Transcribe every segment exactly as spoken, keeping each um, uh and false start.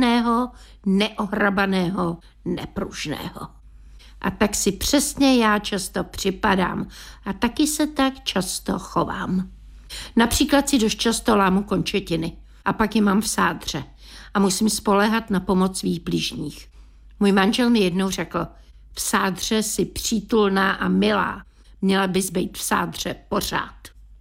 nečinného, neohrabaného, nepružného. A tak si přesně já často připadám a taky se tak často chovám. Například si dost často lámu končetiny a pak je mám v sádře a musím spoléhat na pomoc svých bližních. Můj manžel mi jednou řekl, v sádře si přítulná a milá, měla bys být v sádře pořád.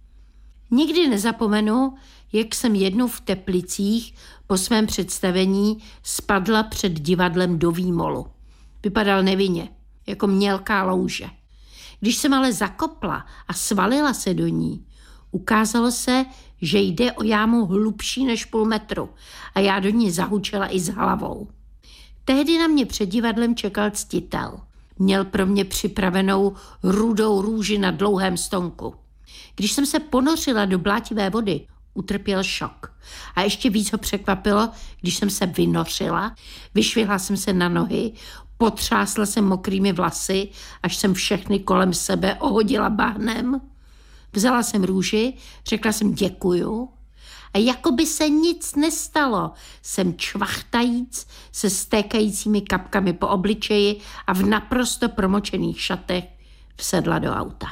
Nikdy nezapomenu, jak jsem jednou v Teplicích po svém představení spadla před divadlem do výmolu. Vypadal nevinně, jako mělká louže. Když jsem ale zakopla a svalila se do ní, ukázalo se, že jde o jámu hlubší než půl metru a já do ní zahučela i s hlavou. Tehdy na mě před divadlem čekal ctitel. Měl pro mě připravenou rudou růži na dlouhém stonku. Když jsem se ponořila do blátivé vody, utrpěl šok. A ještě víc ho překvapilo, když jsem se vynořila, vyšvihla jsem se na nohy, potřásla jsem mokrými vlasy, až jsem všechny kolem sebe ohodila bahnem. Vzala jsem růži, řekla jsem děkuju a jako by se nic nestalo, jsem čvachtajíc se stékajícími kapkami po obličeji a v naprosto promočených šatech vsedla do auta.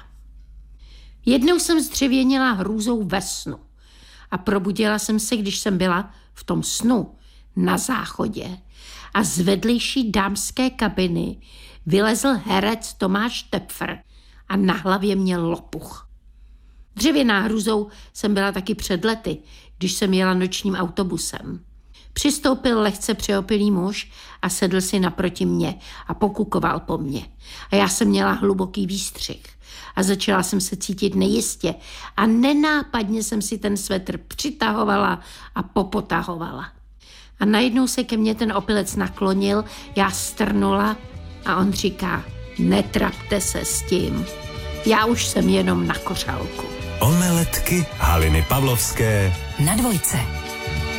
Jednou jsem zdřevěnila hrůzou ve snu a probudila jsem se, když jsem byla v tom snu na záchodě a z vedlejší dámské kabiny vylezl herec Tomáš Tepfr a na hlavě měl lopuch. Dřevěná hrůzou jsem byla taky před lety, když jsem jela nočním autobusem. Přistoupil lehce přeopilý muž a sedl si naproti mě a pokukoval po mně. A já jsem měla hluboký výstřih a začala jsem se cítit nejistě a nenápadně jsem si ten svetr přitahovala a popotahovala. A najednou se ke mně ten opilec naklonil, já strnula a on říká, netrapte se s tím, já už jsem jenom na kořálku. Omeletky Haliny Pavlovské na dvojce.